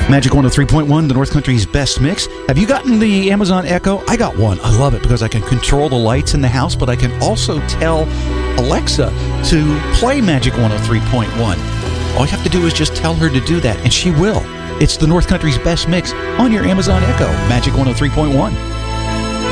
Magic 103.1, the North Country's best mix. Have you gotten the Amazon Echo? I got one. I love it because I can control the lights in the house, but I can also tell Alexa to play Magic 103.1. All you have to do is just tell her to do that, and she will. It's the North Country's best mix on your Amazon Echo, Magic 103.1.